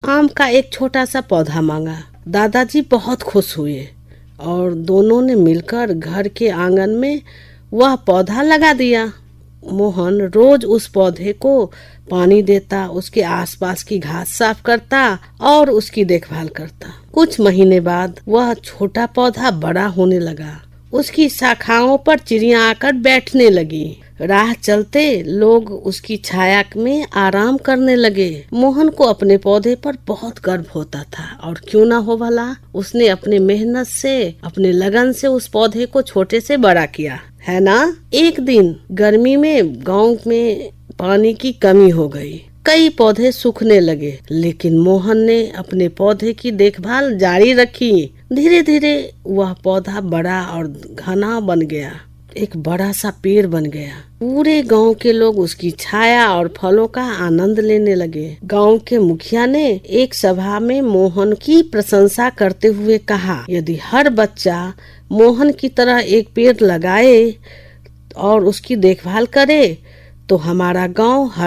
आम का एक छोटा सा पौधा मांगा। दादाजी बहुत खुश हुए और दोनों ने मिलकर घर के आंगन में वह पौधा लगा दिया। मोहन रोज उस पौधे को पानी देता, उसके आसपास की घास साफ करता और उसकी देखभाल करता। कुछ महीने बाद वह छोटा पौधा बड़ा होने लगा। उसकी शाखाओं पर चिड़िया आकर बैठने लगी। राह चलते लोग उसकी छाया में आराम करने लगे। मोहन को अपने पौधे पर बहुत गर्व होता था, और क्यों ना हो भला, उसने अपने मेहनत से, अपने लगन से उस पौधे को छोटे से बड़ा किया, है ना। एक दिन गर्मी में गांव में पानी की कमी हो गई। कई पौधे सूखने लगे, लेकिन मोहन ने अपने पौधे की देखभाल जारी रखी। धीरे धीरे वह पौधा बड़ा और घना बन गया, एक बड़ा सा पेड़ बन गया। पूरे गांव के लोग उसकी छाया और फलों का आनंद लेने लगे। गांव के मुखिया ने एक सभा में मोहन की प्रशंसा करते हुए कहा, यदि हर बच्चा मोहन की तरह एक पेड़ लगाए और उसकी देखभाल करे तो हमारा गांव